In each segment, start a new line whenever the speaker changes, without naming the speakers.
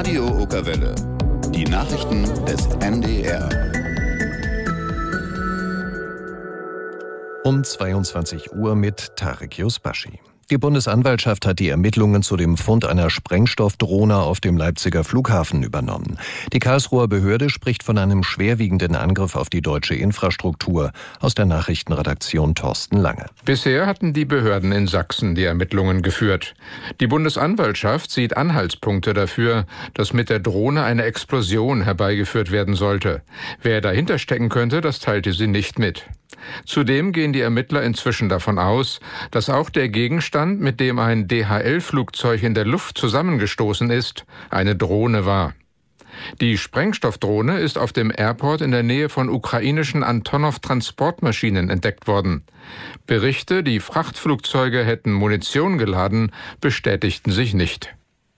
Radio Okerwelle. Die Nachrichten des NDR.
Um 22 Uhr mit Tarek Yusbashi. Die Bundesanwaltschaft hat die Ermittlungen zu dem Fund einer Sprengstoffdrohne auf dem Leipziger Flughafen übernommen. Die Karlsruher Behörde spricht von einem schwerwiegenden Angriff auf die deutsche Infrastruktur. Aus der Nachrichtenredaktion Thorsten Lange.
Bisher hatten die Behörden in Sachsen die Ermittlungen geführt. Die Bundesanwaltschaft sieht Anhaltspunkte dafür, dass mit der Drohne eine Explosion herbeigeführt werden sollte. Wer dahinter stecken könnte, das teilte sie nicht mit. Zudem gehen die Ermittler inzwischen davon aus, dass auch der Gegenstand, mit dem ein DHL-Flugzeug in der Luft zusammengestoßen ist, eine Drohne war. Die Sprengstoffdrohne ist auf dem Airport in der Nähe von ukrainischen Antonov-Transportmaschinen entdeckt worden. Berichte, die Frachtflugzeuge hätten Munition geladen, bestätigten sich nicht.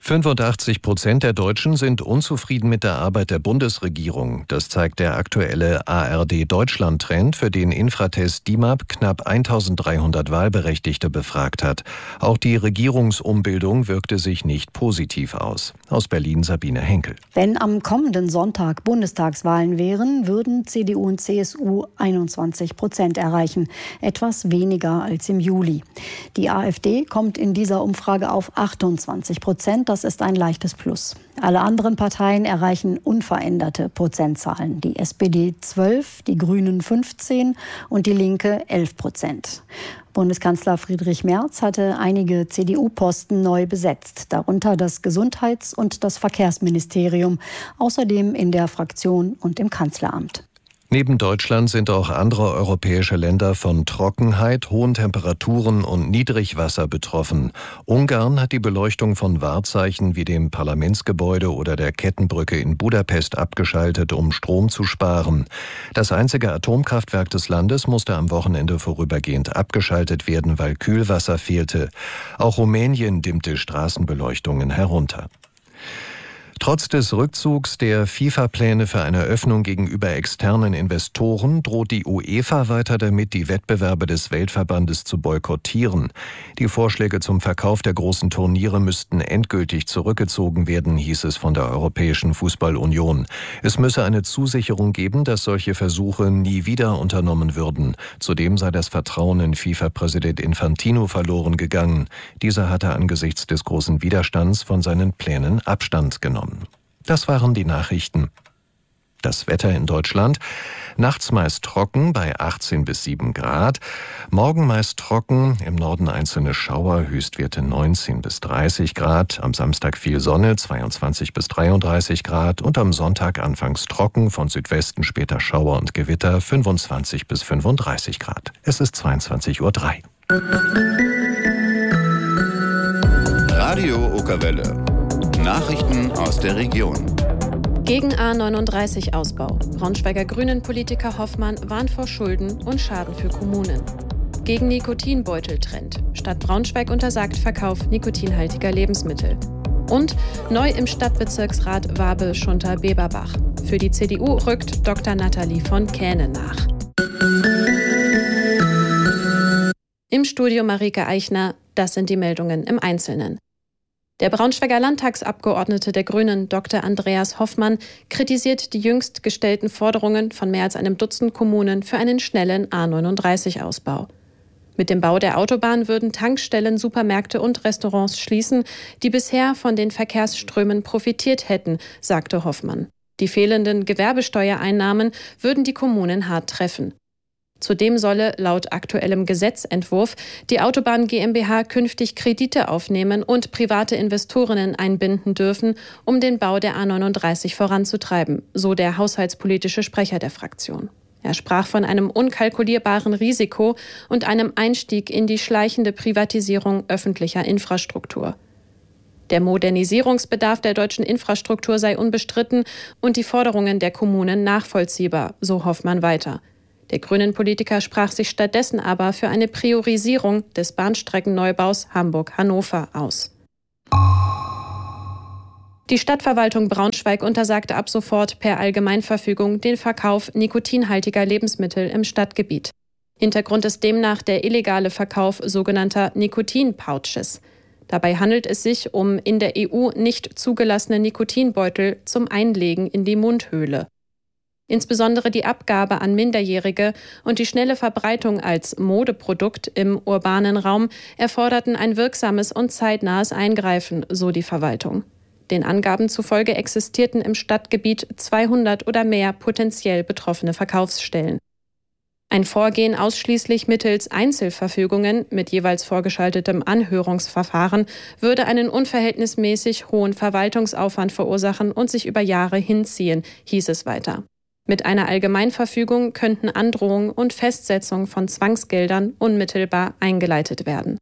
85% der Deutschen sind unzufrieden mit der Arbeit der Bundesregierung. Das zeigt der aktuelle ARD-Deutschland-Trend, für den Infratest DIMAP knapp 1300 Wahlberechtigte befragt hat. Auch die Regierungsumbildung wirkte sich nicht positiv aus. Aus Berlin Sabine Henkel.
Wenn am kommenden Sonntag Bundestagswahlen wären, würden CDU und CSU 21% erreichen. Etwas weniger als im Juli. Die AfD kommt in dieser Umfrage auf 28%. Das ist ein leichtes Plus. Alle anderen Parteien erreichen unveränderte Prozentzahlen. Die SPD 12, die Grünen 15 und die Linke 11%. Bundeskanzler Friedrich Merz hatte einige CDU-Posten neu besetzt, darunter das Gesundheits- und das Verkehrsministerium, außerdem in der Fraktion und im Kanzleramt.
Neben Deutschland sind auch andere europäische Länder von Trockenheit, hohen Temperaturen und Niedrigwasser betroffen. Ungarn hat die Beleuchtung von Wahrzeichen wie dem Parlamentsgebäude oder der Kettenbrücke in Budapest abgeschaltet, um Strom zu sparen. Das einzige Atomkraftwerk des Landes musste am Wochenende vorübergehend abgeschaltet werden, weil Kühlwasser fehlte. Auch Rumänien dimmte Straßenbeleuchtungen herunter. Trotz des Rückzugs der FIFA-Pläne für eine Öffnung gegenüber externen Investoren droht die UEFA weiter damit, die Wettbewerbe des Weltverbandes zu boykottieren. Die Vorschläge zum Verkauf der großen Turniere müssten endgültig zurückgezogen werden, hieß es von der Europäischen Fußball-Union. Es müsse eine Zusicherung geben, dass solche Versuche nie wieder unternommen würden. Zudem sei das Vertrauen in FIFA-Präsident Infantino verloren gegangen. Dieser hatte angesichts des großen Widerstands von seinen Plänen Abstand genommen. Das waren die Nachrichten. Das Wetter in Deutschland. Nachts meist trocken bei 18 bis 7 Grad. Morgen meist trocken, im Norden einzelne Schauer, Höchstwerte 19 bis 30 Grad. Am Samstag viel Sonne, 22 bis 33 Grad. Und am Sonntag anfangs trocken, von Südwesten später Schauer und Gewitter, 25 bis 35 Grad. Es ist 22:03 Uhr.
Radio Okerwelle. Nachrichten aus der Region.
Gegen A39-Ausbau. Braunschweiger Grünen-Politiker Hoffmann warnt vor Schulden und Schaden für Kommunen. Gegen Nikotinbeuteltrend. Stadt Braunschweig untersagt Verkauf nikotinhaltiger Lebensmittel. Und neu im Stadtbezirksrat Wabe-Schunter-Beberbach. Für die CDU rückt Dr. Nathalie von Kähne nach. Im Studio Marike Eichner, das sind die Meldungen im Einzelnen. Der Braunschweiger Landtagsabgeordnete der Grünen, Dr. Andreas Hoffmann, kritisiert die jüngst gestellten Forderungen von mehr als einem Dutzend Kommunen für einen schnellen A39-Ausbau. Mit dem Bau der Autobahn würden Tankstellen, Supermärkte und Restaurants schließen, die bisher von den Verkehrsströmen profitiert hätten, sagte Hoffmann. Die fehlenden Gewerbesteuereinnahmen würden die Kommunen hart treffen. Zudem solle laut aktuellem Gesetzentwurf die Autobahn GmbH künftig Kredite aufnehmen und private Investorinnen einbinden dürfen, um den Bau der A39 voranzutreiben, so der haushaltspolitische Sprecher der Fraktion. Er sprach von einem unkalkulierbaren Risiko und einem Einstieg in die schleichende Privatisierung öffentlicher Infrastruktur. Der Modernisierungsbedarf der deutschen Infrastruktur sei unbestritten und die Forderungen der Kommunen nachvollziehbar, so Hoffmann weiter. Der Grünen-Politiker sprach sich stattdessen aber für eine Priorisierung des Bahnstreckenneubaus Hamburg-Hannover aus. Die Stadtverwaltung Braunschweig untersagte ab sofort per Allgemeinverfügung den Verkauf nikotinhaltiger Lebensmittel im Stadtgebiet. Hintergrund ist demnach der illegale Verkauf sogenannter Nikotin-Pouches. Dabei handelt es sich um in der EU nicht zugelassene Nikotinbeutel zum Einlegen in die Mundhöhle. Insbesondere die Abgabe an Minderjährige und die schnelle Verbreitung als Modeprodukt im urbanen Raum erforderten ein wirksames und zeitnahes Eingreifen, so die Verwaltung. Den Angaben zufolge existierten im Stadtgebiet 200 oder mehr potenziell betroffene Verkaufsstellen. Ein Vorgehen ausschließlich mittels Einzelverfügungen mit jeweils vorgeschaltetem Anhörungsverfahren würde einen unverhältnismäßig hohen Verwaltungsaufwand verursachen und sich über Jahre hinziehen, hieß es weiter. Mit einer Allgemeinverfügung könnten Androhung und Festsetzung von Zwangsgeldern unmittelbar eingeleitet werden.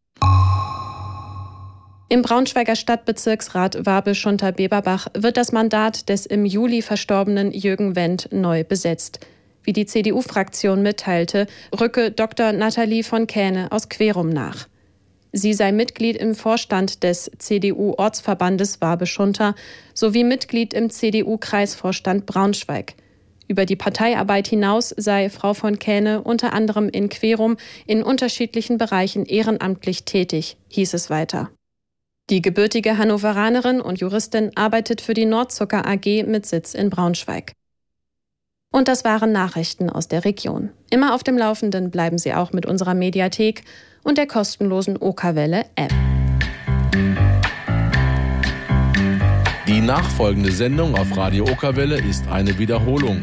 Im Braunschweiger Stadtbezirksrat Wabe-Schunter-Beberbach wird das Mandat des im Juli verstorbenen Jürgen Wendt neu besetzt. Wie die CDU-Fraktion mitteilte, rücke Dr. Nathalie von Kähne aus Querum nach. Sie sei Mitglied im Vorstand des CDU-Ortsverbandes Wabe-Schunter sowie Mitglied im CDU-Kreisvorstand Braunschweig. Über die Parteiarbeit hinaus sei Frau von Kähne unter anderem in Querum in unterschiedlichen Bereichen ehrenamtlich tätig, hieß es weiter. Die gebürtige Hannoveranerin und Juristin arbeitet für die Nordzucker AG mit Sitz in Braunschweig. Und das waren Nachrichten aus der Region. Immer auf dem Laufenden bleiben Sie auch mit unserer Mediathek und der kostenlosen Okerwelle-App.
Die nachfolgende Sendung auf Radio Okerwelle ist eine Wiederholung.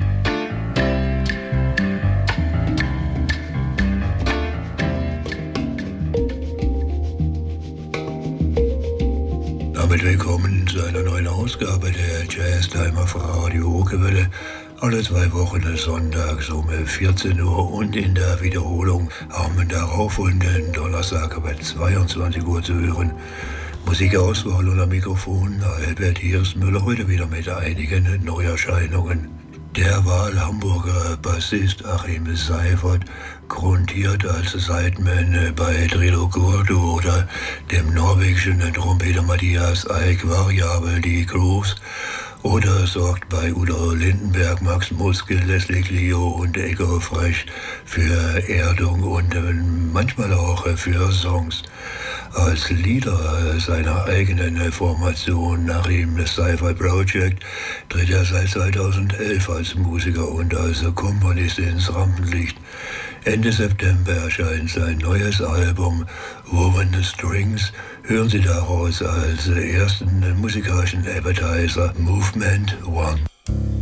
Damit willkommen zu einer neuen Ausgabe der Jazztime auf Radio Okerwelle. Alle 2 Wochen sonntags um 14 Uhr und in der Wiederholung am darauffolgenden Donnerstag um 22 Uhr zu hören. Musikauswahl und am Mikrofon Albert Hirschmüller, heute wieder mit einigen Neuerscheinungen. Der Wahl-Hamburger Bassist Achim Seifert grundiert als Sideman bei Drilo Gordo oder dem norwegischen Trompeter Matthias Eick variabel die Grooves oder sorgt bei Udo Lindenberg, Max Muske, Leslie Clio und Ego Frech für Erdung und manchmal auch für Songs. Als Leader seiner eigenen Formation Achim Seifert Project tritt er seit 2011 als Musiker und als Komponist ins Rampenlicht. Ende September erscheint sein neues Album Woven Strings. Hören Sie daraus als ersten musikalischen Appetizer Movement One.